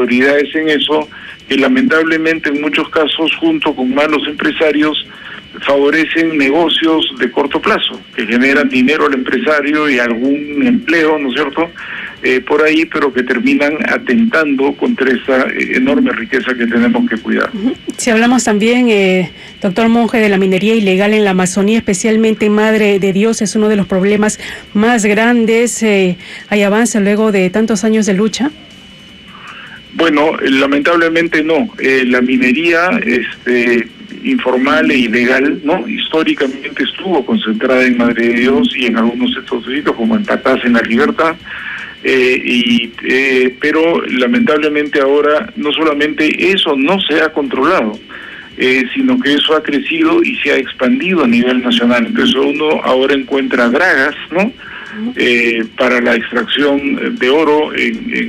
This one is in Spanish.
autoridades en eso, que lamentablemente en muchos casos, junto con malos empresarios, favorecen negocios de corto plazo, que generan dinero al empresario y algún empleo, ¿no es cierto?, por ahí, pero que terminan atentando contra esa enorme riqueza que tenemos que cuidar. Si hablamos también, doctor Monge, de la minería ilegal en la Amazonía, especialmente Madre de Dios, es uno de los problemas más grandes. ¿Hay avance luego de tantos años de lucha? Bueno, lamentablemente no. La minería informal e ilegal, ¿no?, históricamente estuvo concentrada en Madre de Dios y en algunos Estados Unidos, como en Patas, en La Libertad, pero lamentablemente ahora no solamente eso no se ha controlado, sino que eso ha crecido y se ha expandido a nivel nacional. Entonces uno ahora encuentra dragas, ¿no?, para la extracción de oro en